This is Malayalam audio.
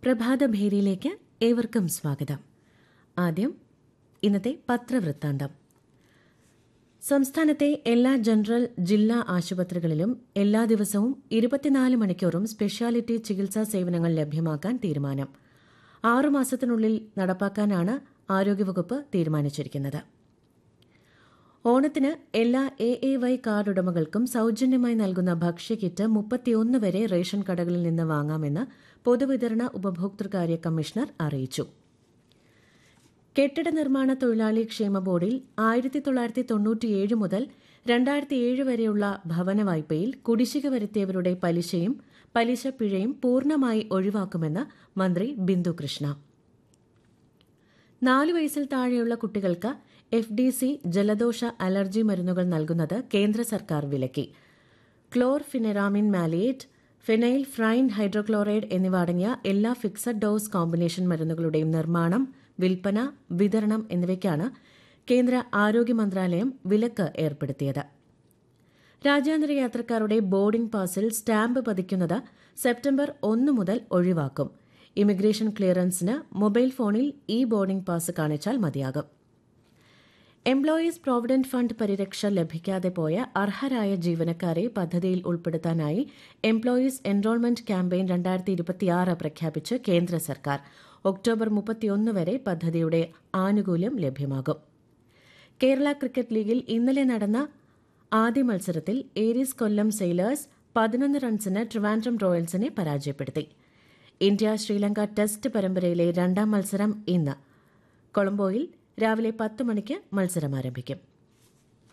പ്രഭാതഭേരിയിലേക്ക് ഏവർക്കും സ്വാഗതം. ആദ്യം ഇന്നത്തെ പത്രവൃത്താന്തം. സംസ്ഥാനത്തെ എല്ലാ ജനറൽ ജില്ലാ ആശുപത്രികളിലും എല്ലാ ദിവസവും 24 മണിക്കൂറും സ്പെഷ്യാലിറ്റി ചികിത്സാ സേവനങ്ങൾ ലഭ്യമാക്കാൻ തീരുമാനം. 6 മാസത്തിനുള്ളിൽ നടപ്പാക്കാനാണ് ആരോഗ്യവകുപ്പ് തീരുമാനിച്ചിരിക്കുന്നത്. ഓണത്തിന് എല്ലാ AAY കാർഡ് ഉടമകൾക്കും സൌജന്യമായി നൽകുന്ന ഭക്ഷ്യക്കിറ്റ് 31 വരെ റേഷൻ കടകളിൽ നിന്ന് വാങ്ങാമെന്ന് പൊതുവിതരണ ഉപഭോക്തൃകാര്യ കമ്മീഷണർ അറിയിച്ചു. കെട്ടിട നിർമ്മാണ തൊഴിലാളി ക്ഷേമ ബോർഡിൽ 1997 മുതൽ 2007 വരെയുള്ള ഭവന വായ്പയിൽ കുടിശ്ശിക വരുത്തിയവരുടെ പലിശയും പലിശ പിഴയും പൂർണ്ണമായി ഒഴിവാക്കുമെന്ന് മന്ത്രി ബിന്ദു കൃഷ്ണ. 4 വയസ്സിൽ താഴെയുള്ള കുട്ടികൾക്ക് FDC ജലദോഷ അലർജി മരുന്നുകൾ നൽകുന്നത് കേന്ദ്ര സർക്കാർ വിലക്കി. ക്ലോർഫിനെറാമിൻ മാലിയേറ്റ്, ഫെനൈൽ ഫ്രൈൻ ഹൈഡ്രോക്ലോറൈഡ് എന്നിവ അടങ്ങിയ എല്ലാ ഫിക്സഡ് ഡോസ് കോമ്പിനേഷൻ മരുന്നുകളുടെയും നിർമ്മാണം, വിൽപ്പന, വിതരണം എന്നിവയ്ക്കാണ് കേന്ദ്ര ആരോഗ്യ മന്ത്രാലയം വിലക്ക് ഏർപ്പെടുത്തിയത്. രാജ്യാന്തര യാത്രക്കാരുടെ ബോർഡിംഗ് പാസിൽ സ്റ്റാമ്പ് പതിക്കുന്നത് സെപ്റ്റംബർ 1 മുതൽ ഒഴിവാക്കും. ഇമിഗ്രേഷൻ ക്ലിയറൻസിന് മൊബൈൽ ഫോണിൽ ബോർഡിംഗ് പാസ് കാണിച്ചാൽ മതിയാകും. എംപ്ലോയീസ് പ്രോവിഡന്റ് ഫണ്ട് പരിരക്ഷ ലഭിക്കാതെ പോയ അർഹരായ ജീവനക്കാരെ പദ്ധതിയിൽ ഉൾപ്പെടുത്താനായി എംപ്ലോയീസ് എൻറോൾമെന്റ് ക്യാമ്പയിൻ 2026 പ്രഖ്യാപിച്ച് കേന്ദ്ര സർക്കാർ. ഒക്ടോബർ 31 വരെ പദ്ധതിയുടെ ആനുകൂല്യം ലഭ്യമാകും. കേരള ക്രിക്കറ്റ് ലീഗിൽ ഇന്നലെ നടന്ന ആദ്യ മത്സരത്തിൽ ഏരീസ് കൊല്ലം സെയിലേഴ്സ് 11 റൺസിന് ട്രിവാൻഡ്രം റോയൽസിനെ പരാജയപ്പെടുത്തി. ഇന്ത്യ ശ്രീലങ്ക ടെസ്റ്റ് പരമ്പരയിലെ 2ാം മത്സരം ഇന്ന് കൊളംബോയിൽ രാവിലെ 10 മണിക്ക് മത്സരം ആരംഭിക്കും.